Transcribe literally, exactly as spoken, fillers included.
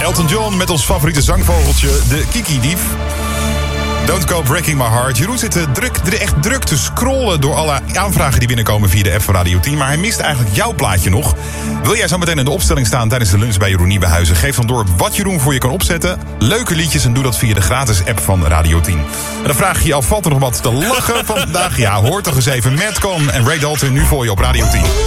Elton John met ons favoriete zangvogeltje, de Kiki-dief. Don't Go Breaking My Heart. Jeroen zit druk, echt druk te scrollen door alle aanvragen die binnenkomen via de app van Radio tien. Maar hij mist eigenlijk jouw plaatje nog. Wil jij zo meteen in de opstelling staan tijdens de lunch bij Jeroen Nieuwenhuizen? Geef dan door wat Jeroen voor je kan opzetten. Leuke liedjes en doe dat via de gratis app van Radio tien. En dan vraag je je af, valt er nog wat te lachen vandaag? Ja, hoor toch eens even Madcon en Ray Dalton nu voor je op Radio tien.